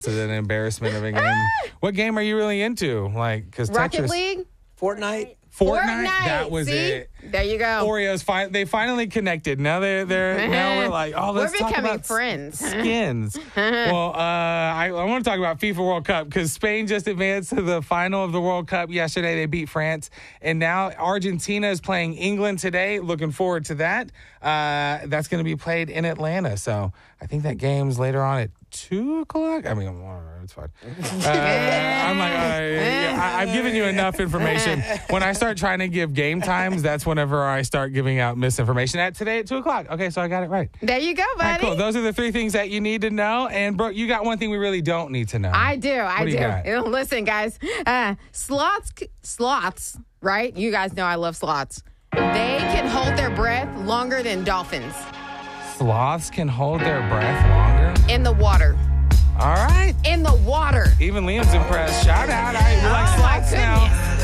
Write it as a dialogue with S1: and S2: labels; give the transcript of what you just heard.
S1: It's an embarrassment of a game. What game are you really into? Like, because
S2: Rocket
S1: Tetris,
S2: League?
S3: Fortnite.
S1: Fortnite. That was
S2: See?
S1: it.
S2: There you go.
S1: Oreos. They finally connected. Now now we're like, oh, let's talk
S2: becoming
S1: about
S2: friends.
S1: skins. Well, I want to talk about FIFA World Cup because Spain just advanced to the final of the World Cup yesterday. They beat France, and now Argentina is playing England today. Looking forward to that. That's going to be played in Atlanta. So I think that game's later on at 2:00. I mean, it's fine. I'm like, I've given you enough information. When I start trying to give game times, that's whenever I start giving out misinformation. Today at 2:00. Okay, so I got it right.
S2: There you go, buddy.
S1: All right, cool. Those are the 3 things that you need to know. And Brooke, you got one thing we really don't need to know.
S2: I do.
S1: What do you got?
S2: Listen, guys. Sloths, right? You guys know I love sloths. They can hold their breath longer than dolphins.
S1: Sloths can hold their breath longer?
S2: In the water.
S1: All right.
S2: In the water.
S1: Even Liam's impressed. Shout out. I